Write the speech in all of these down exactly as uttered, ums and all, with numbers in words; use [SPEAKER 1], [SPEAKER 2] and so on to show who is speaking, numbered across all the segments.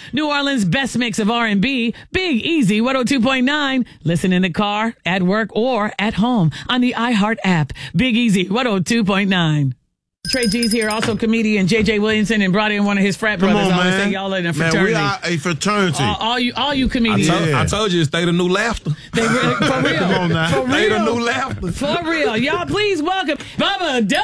[SPEAKER 1] New Orleans' best mix of R and B, Big Easy one oh two point nine. Listen in the car, at work, or at home on the iHeart app. Big Easy one oh two point nine. Trey G's here, also comedian J J Williamson, and brought in one of his frat
[SPEAKER 2] Come
[SPEAKER 1] brothers.
[SPEAKER 2] on,
[SPEAKER 1] I always
[SPEAKER 2] man.
[SPEAKER 1] say y'all in a fraternity.
[SPEAKER 2] Man, we are a fraternity.
[SPEAKER 1] All, all you, all you comedians.
[SPEAKER 3] I told,
[SPEAKER 2] Yeah.
[SPEAKER 3] I told you, it's State of New Laughter.
[SPEAKER 1] They re- for real.
[SPEAKER 2] Come on now.
[SPEAKER 1] For
[SPEAKER 3] State of
[SPEAKER 1] real.
[SPEAKER 3] New Laughter.
[SPEAKER 1] For real. Y'all, please welcome Bubba Dub.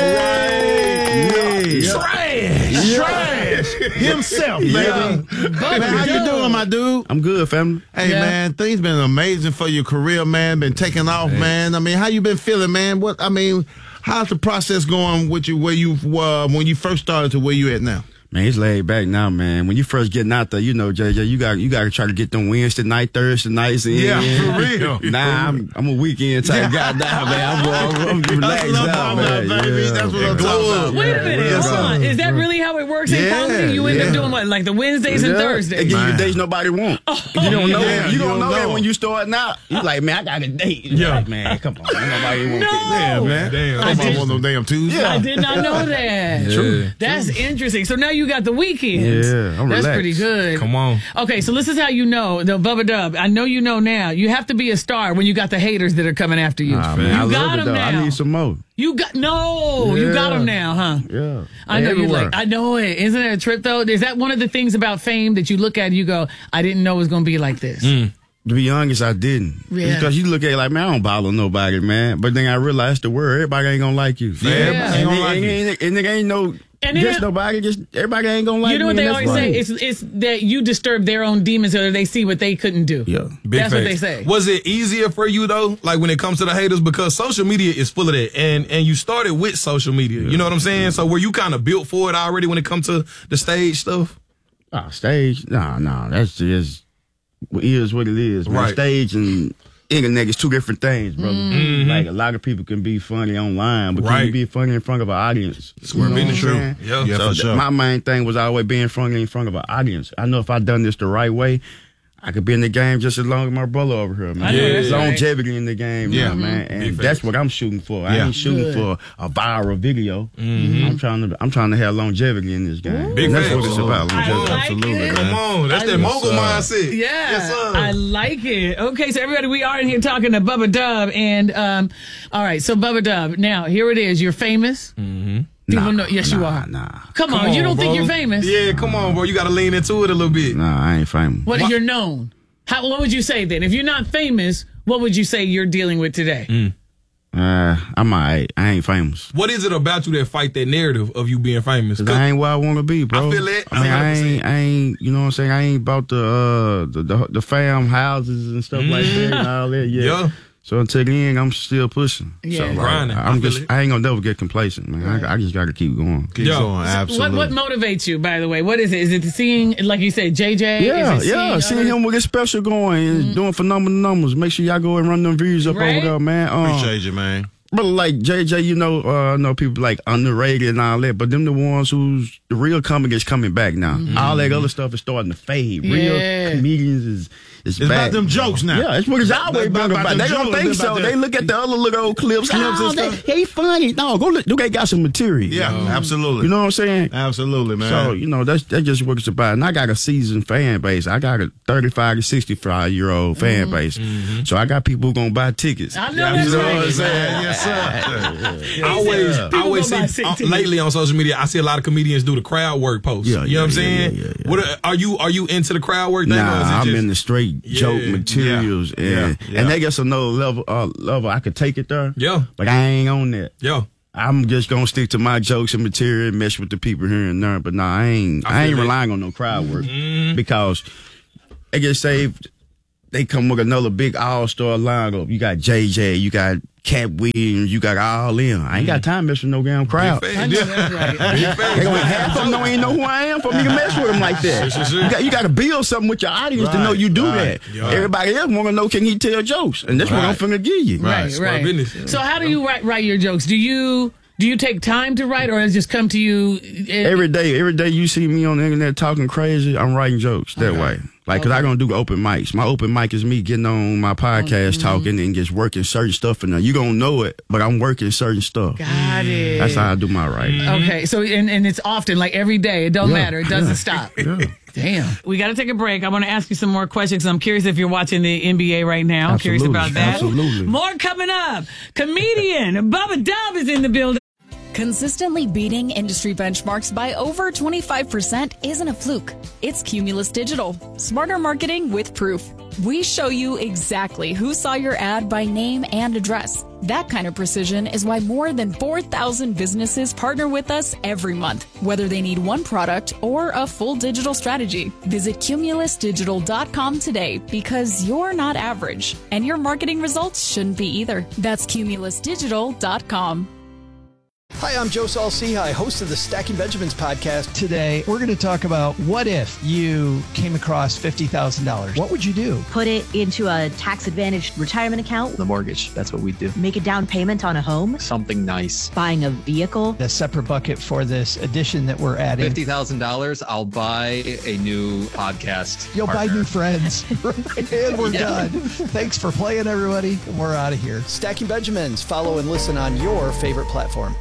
[SPEAKER 2] Hey.
[SPEAKER 3] Trash.
[SPEAKER 2] Trash. Himself, baby.
[SPEAKER 3] Yeah.
[SPEAKER 1] Bubba
[SPEAKER 2] Man, how you
[SPEAKER 1] Dub.
[SPEAKER 2] doing, my dude?
[SPEAKER 4] I'm good, family.
[SPEAKER 2] Hey,
[SPEAKER 1] Yeah.
[SPEAKER 2] man, things been amazing for your career, man. Been taking off, man. I mean, how you been feeling, man? What I mean, how's the process going with you? Where you uh, when you first started to where you at now?
[SPEAKER 4] Man, it's laid back now, man. When you first getting out there, you know, J J, you got you got to try to get them Wednesday night, Thursday nights in.
[SPEAKER 2] Yeah, for real.
[SPEAKER 4] Nah, I'm I'm a weekend type guy now, man. I'm, I'm, I'm relaxed
[SPEAKER 2] what I'm
[SPEAKER 4] out,
[SPEAKER 2] talking
[SPEAKER 4] man.
[SPEAKER 2] about, baby.
[SPEAKER 4] Yeah,
[SPEAKER 2] That's what
[SPEAKER 4] man.
[SPEAKER 2] I'm talking about.
[SPEAKER 1] Wait a minute,
[SPEAKER 2] Yes,
[SPEAKER 1] hold
[SPEAKER 2] sir.
[SPEAKER 1] on. Is that really how it works in
[SPEAKER 2] Yeah,
[SPEAKER 1] comedy? You end
[SPEAKER 2] yeah.
[SPEAKER 1] up doing what, like the Wednesdays and
[SPEAKER 4] Yeah. They
[SPEAKER 1] Thursdays?
[SPEAKER 4] give you
[SPEAKER 2] Man.
[SPEAKER 4] the dates nobody want. You don't know.
[SPEAKER 2] Yeah,
[SPEAKER 4] you,
[SPEAKER 2] you
[SPEAKER 4] don't
[SPEAKER 2] don't
[SPEAKER 4] know, that
[SPEAKER 2] know.
[SPEAKER 4] when you starting out. You like, man, I got a date. You
[SPEAKER 2] Yeah.
[SPEAKER 4] like, man, come on, nobody want
[SPEAKER 1] No.
[SPEAKER 4] that.
[SPEAKER 2] Yeah, man.
[SPEAKER 3] Damn.
[SPEAKER 2] I
[SPEAKER 1] I did-
[SPEAKER 2] want no damn Tuesday.
[SPEAKER 1] I did not know that.
[SPEAKER 3] True.
[SPEAKER 1] That's interesting. So now you got the weekends.
[SPEAKER 4] Yeah, I'm
[SPEAKER 1] That's
[SPEAKER 4] relaxed.
[SPEAKER 1] pretty good.
[SPEAKER 3] Come on.
[SPEAKER 1] Okay, so this is how you know, the Bubba Dub. I know you know now. You have to be a star when you got the haters that are coming after you.
[SPEAKER 4] Nah, man,
[SPEAKER 1] you
[SPEAKER 4] I
[SPEAKER 1] got
[SPEAKER 4] love it,
[SPEAKER 1] them
[SPEAKER 4] though.
[SPEAKER 1] now.
[SPEAKER 4] I need some more.
[SPEAKER 1] You got no. You got
[SPEAKER 4] Yeah.
[SPEAKER 1] them now, huh?
[SPEAKER 4] Yeah.
[SPEAKER 1] I know you're
[SPEAKER 4] Everywhere.
[SPEAKER 1] like, I know it. Isn't it a trip though? Is that one of the things about fame that you look at and you go, I didn't know it was going to be like this?
[SPEAKER 4] To be honest, I didn't.
[SPEAKER 1] Yeah.
[SPEAKER 4] Because you look at it like, man, I don't bother nobody, man. But then I realized the word, everybody ain't gonna like you.
[SPEAKER 2] Yeah,
[SPEAKER 1] Yeah.
[SPEAKER 2] everybody
[SPEAKER 4] And,
[SPEAKER 2] gonna
[SPEAKER 4] it,
[SPEAKER 2] like
[SPEAKER 4] and,
[SPEAKER 2] you.
[SPEAKER 4] it, and it ain't no
[SPEAKER 1] And it
[SPEAKER 4] just
[SPEAKER 1] ain't-
[SPEAKER 4] nobody, just everybody ain't gonna like
[SPEAKER 1] You know what
[SPEAKER 4] me.
[SPEAKER 1] they
[SPEAKER 4] and
[SPEAKER 1] always
[SPEAKER 4] that's
[SPEAKER 1] say?
[SPEAKER 4] fine.
[SPEAKER 1] It's it's that you disturb their own demons or they see what they couldn't do.
[SPEAKER 4] Yeah.
[SPEAKER 3] Big
[SPEAKER 1] That's what
[SPEAKER 3] facts.
[SPEAKER 1] they say.
[SPEAKER 3] Was it easier for you though, like when it comes to the haters, because social media is full of that, and and you started with social media. You know what I'm saying? So were you kind of built for it already when it comes to the stage stuff?
[SPEAKER 4] Ah, stage? Nah, nah. That's just what is what it is. Man.
[SPEAKER 3] Right.
[SPEAKER 4] Stage and internet is two different things, brother.
[SPEAKER 1] Mm-hmm.
[SPEAKER 4] Like a lot of people can be funny online, but can
[SPEAKER 3] Right.
[SPEAKER 4] you be funny in front of an audience?
[SPEAKER 3] Square
[SPEAKER 4] You know
[SPEAKER 3] business,
[SPEAKER 4] what I'm
[SPEAKER 3] true.
[SPEAKER 4] saying?
[SPEAKER 3] Yeah.
[SPEAKER 2] Yeah,
[SPEAKER 4] So
[SPEAKER 2] for
[SPEAKER 4] th-
[SPEAKER 2] sure.
[SPEAKER 4] my main thing was always being funny in front of an audience. I know if I done this the right way, I could be in the game just as long as my brother over here, man.
[SPEAKER 1] I know
[SPEAKER 3] Yeah.
[SPEAKER 1] that's right.
[SPEAKER 4] Longevity in the game,
[SPEAKER 2] Yeah.
[SPEAKER 4] yeah, man. And
[SPEAKER 3] Big
[SPEAKER 4] that's
[SPEAKER 3] facts.
[SPEAKER 4] what I'm shooting for. I
[SPEAKER 2] Yeah.
[SPEAKER 4] ain't shooting
[SPEAKER 1] Good.
[SPEAKER 4] for a viral video. I'm trying to I'm trying to have longevity in this game.
[SPEAKER 3] Big
[SPEAKER 4] And that's
[SPEAKER 3] facts.
[SPEAKER 4] what it's about.
[SPEAKER 1] I
[SPEAKER 4] Longevity.
[SPEAKER 1] like
[SPEAKER 2] Absolutely,
[SPEAKER 1] it.
[SPEAKER 2] man.
[SPEAKER 3] Come on, that's
[SPEAKER 1] I-
[SPEAKER 3] that
[SPEAKER 1] Yes,
[SPEAKER 3] mogul
[SPEAKER 2] sir.
[SPEAKER 3] mindset.
[SPEAKER 1] Yeah,
[SPEAKER 3] Yes, sir.
[SPEAKER 1] I like it. Okay, so everybody, we are in here talking to Bubba Dub, and um, all right, so Bubba Dub. Now here it is. You're famous. Mm-hmm. People know. Yes, you
[SPEAKER 4] nah,
[SPEAKER 1] are.
[SPEAKER 4] Nah,
[SPEAKER 1] Come,
[SPEAKER 3] Come
[SPEAKER 1] on, you
[SPEAKER 3] on,
[SPEAKER 1] don't think
[SPEAKER 3] bro.
[SPEAKER 1] you're famous?
[SPEAKER 3] Yeah, come on, bro. You got to lean into it a little bit.
[SPEAKER 4] nah, I ain't famous.
[SPEAKER 1] What you're known? How? What would you say then? If you're not famous, what would you say you're dealing with today?
[SPEAKER 3] Mm.
[SPEAKER 4] Uh, I'm alright. I ain't famous.
[SPEAKER 3] What is it about you that fight that narrative of you being famous?
[SPEAKER 4] 'Cause I ain't where I want to be, bro.
[SPEAKER 3] I feel it.
[SPEAKER 4] I mean, I
[SPEAKER 3] one hundred percent.
[SPEAKER 4] ain't, I ain't, you know what I'm saying? I ain't about the, uh, the, the, the fam houses and stuff like that and all that. Yeah.
[SPEAKER 3] Yeah.
[SPEAKER 4] So until the end, I'm still pushing.
[SPEAKER 1] Yeah.
[SPEAKER 4] So, like,
[SPEAKER 3] Grinding. I
[SPEAKER 4] I'm
[SPEAKER 3] feel
[SPEAKER 4] just,
[SPEAKER 3] it.
[SPEAKER 4] I ain't gonna never get complacent, man. I, I just got to keep going.
[SPEAKER 2] Keep
[SPEAKER 3] Yo.
[SPEAKER 2] going,
[SPEAKER 1] What
[SPEAKER 2] absolutely.
[SPEAKER 1] What motivates you? By the way, what is it? Is it seeing, like you said, J J?
[SPEAKER 4] Yeah,
[SPEAKER 1] is it
[SPEAKER 4] yeah.
[SPEAKER 1] seeing
[SPEAKER 4] Seeing
[SPEAKER 1] other-
[SPEAKER 4] him with his special going and doing phenomenal numbers. Make sure y'all go and run them views up
[SPEAKER 1] Right?
[SPEAKER 4] over there, man. Um,
[SPEAKER 2] Appreciate you, man.
[SPEAKER 4] Brother, like J J, you know, uh, I know people like underrated and all that, but them the ones who's the real comedy is coming back now. All that other stuff is starting to fade.
[SPEAKER 1] Yeah.
[SPEAKER 4] Real comedians is is
[SPEAKER 2] It's
[SPEAKER 4] back.
[SPEAKER 2] about them jokes now.
[SPEAKER 4] Yeah, it's what it's always
[SPEAKER 2] About-
[SPEAKER 4] been
[SPEAKER 2] about
[SPEAKER 4] about.
[SPEAKER 2] them
[SPEAKER 4] They don't
[SPEAKER 2] jokes,
[SPEAKER 4] think
[SPEAKER 2] it's about
[SPEAKER 4] so.
[SPEAKER 2] them-
[SPEAKER 4] They look at the other little old clips.
[SPEAKER 2] Clips
[SPEAKER 4] oh,
[SPEAKER 2] and
[SPEAKER 4] they,
[SPEAKER 2] stuff.
[SPEAKER 4] he funny. No, go look. They got some material.
[SPEAKER 2] Yeah, absolutely.
[SPEAKER 4] You know what I'm saying?
[SPEAKER 2] Absolutely, man.
[SPEAKER 4] So, you know, that's that's just what it's about. And I got a seasoned fan base. I got a thirty-five to sixty-five year old fan base. So I got people who going to buy tickets.
[SPEAKER 1] I know
[SPEAKER 2] Yeah,
[SPEAKER 1] that's
[SPEAKER 2] you know
[SPEAKER 1] right.
[SPEAKER 2] what I'm saying? Yes, sir.
[SPEAKER 3] I always,
[SPEAKER 1] People
[SPEAKER 3] I always
[SPEAKER 1] go buy
[SPEAKER 3] see
[SPEAKER 1] sick
[SPEAKER 3] uh,
[SPEAKER 1] tickets.
[SPEAKER 3] lately on social media. I see a lot of comedians do the crowd work posts.
[SPEAKER 4] Yeah,
[SPEAKER 3] you know what I'm
[SPEAKER 4] yeah, yeah,
[SPEAKER 3] saying?
[SPEAKER 4] yeah, yeah, yeah.
[SPEAKER 3] What are, are you? Are you into the crowd work thing? or is
[SPEAKER 4] Nah,
[SPEAKER 3] it
[SPEAKER 4] I'm
[SPEAKER 3] just,
[SPEAKER 4] in the straight joke
[SPEAKER 3] Yeah,
[SPEAKER 4] materials,
[SPEAKER 2] yeah,
[SPEAKER 4] and
[SPEAKER 2] yeah, yeah.
[SPEAKER 4] and they get another level. Uh, level I could take it there,
[SPEAKER 3] Yeah,
[SPEAKER 4] but I ain't on that.
[SPEAKER 3] yeah.
[SPEAKER 4] I'm just gonna stick to my jokes and material, and mess with the people here and there. But nah, I ain't.
[SPEAKER 3] I
[SPEAKER 4] I,
[SPEAKER 3] feel
[SPEAKER 4] ain't
[SPEAKER 3] that.
[SPEAKER 4] relying on no crowd work because they get saved. They come with another big all star lineup. You got J J, you got Cat Williams, you got all in. I ain't got time to mess with no damn crowd.
[SPEAKER 3] Big
[SPEAKER 1] I
[SPEAKER 3] facts.
[SPEAKER 1] know that's right.
[SPEAKER 3] Big facts.
[SPEAKER 4] They gonna half of them don't even know who I am for me to mess with them like that.
[SPEAKER 3] Sure, sure, sure.
[SPEAKER 4] You got, you got to build something with your audience to know
[SPEAKER 2] Right,
[SPEAKER 4] you do
[SPEAKER 2] right,
[SPEAKER 4] that.
[SPEAKER 3] yeah.
[SPEAKER 4] Everybody else want to know, can he tell jokes? And that's what I'm
[SPEAKER 2] Right.
[SPEAKER 4] finna give you.
[SPEAKER 1] Right,
[SPEAKER 3] Square
[SPEAKER 1] right.
[SPEAKER 3] business.
[SPEAKER 1] So how do you write write your jokes? Do you do you take time to write, or does it just come to you? eh,
[SPEAKER 4] Every day, every day you see me on the internet talking crazy, I'm writing jokes that way. Like, cause I don't do open mics. My open mic is me getting on my podcast talking and just working certain stuff in there. You don't know it, but I'm working certain stuff.
[SPEAKER 1] Got it.
[SPEAKER 4] That's how I do my writing.
[SPEAKER 1] Okay, so and, and it's often like every day. It don't
[SPEAKER 4] Yeah,
[SPEAKER 1] matter. It doesn't
[SPEAKER 4] yeah,
[SPEAKER 1] stop.
[SPEAKER 4] Yeah.
[SPEAKER 1] Damn. We got to take a break. I want to ask you some more questions. I'm curious if you're watching the N B A right now. I'm curious about that.
[SPEAKER 4] Absolutely.
[SPEAKER 1] More coming up. Comedian Bubba Dub is in the building.
[SPEAKER 5] Consistently beating industry benchmarks by over twenty-five percent isn't a fluke. It's Cumulus Digital. Smarter marketing with proof. We show you exactly who saw your ad by name and address. That kind of precision is why more than four thousand businesses partner with us every month, whether they need one product or a full digital strategy. Visit cumulus digital dot com today because you're not average, and your marketing results shouldn't be either. That's cumulus digital dot com.
[SPEAKER 6] Hi, I'm Joe Saul-Sehy, host of the Stacking Benjamins podcast.
[SPEAKER 7] Today, we're going to talk about what if you came across fifty thousand dollars? What would you do?
[SPEAKER 8] Put it into a tax-advantaged retirement account.
[SPEAKER 7] The mortgage, that's what we do.
[SPEAKER 8] Make a down payment on a home.
[SPEAKER 9] Something nice.
[SPEAKER 8] Buying a vehicle.
[SPEAKER 7] A separate bucket for this addition that we're adding.
[SPEAKER 9] fifty thousand dollars, I'll buy a new podcast
[SPEAKER 7] You'll
[SPEAKER 9] partner.
[SPEAKER 7] buy new friends. And we're
[SPEAKER 9] Yeah.
[SPEAKER 7] done. Thanks for playing, everybody. We're out of here.
[SPEAKER 6] Stacking Benjamins. Follow and listen on your favorite platform.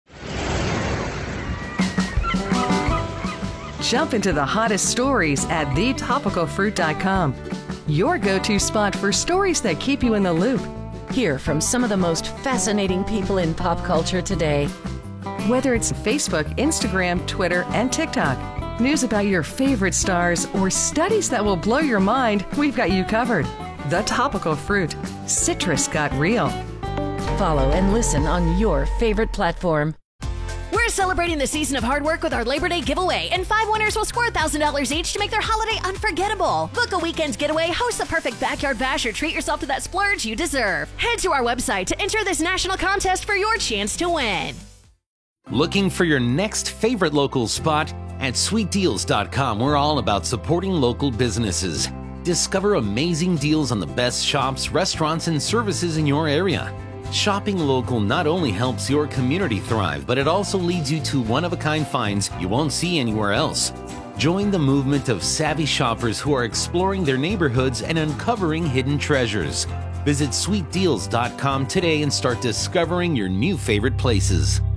[SPEAKER 10] Jump into the hottest stories at the topical fruit dot com. Your go-to spot for stories that keep you in the loop.
[SPEAKER 11] Hear from some of the most fascinating people in pop culture today.
[SPEAKER 10] Whether it's Facebook, Instagram, Twitter, and TikTok, news about your favorite stars, or studies that will blow your mind, we've got you covered. The Topical Fruit. Citrus got real.
[SPEAKER 11] Follow and listen on your favorite platform.
[SPEAKER 12] We're celebrating the season of hard work with our Labor Day giveaway, and five winners will score one thousand dollars each to make their holiday unforgettable. Book a weekend getaway, host the perfect backyard bash, or treat yourself to that splurge you deserve. Head to our website to enter this national contest for your chance to win.
[SPEAKER 13] Looking for your next favorite local spot? At sweet deals dot com, we're all about supporting local businesses. Discover amazing deals on the best shops, restaurants, and services in your area. Shopping local not only helps your community thrive, but it also leads you to one-of-a-kind finds you won't see anywhere else. Join the movement of savvy shoppers who are exploring their neighborhoods and uncovering hidden treasures. Visit sweet deals dot com today and start discovering your new favorite places.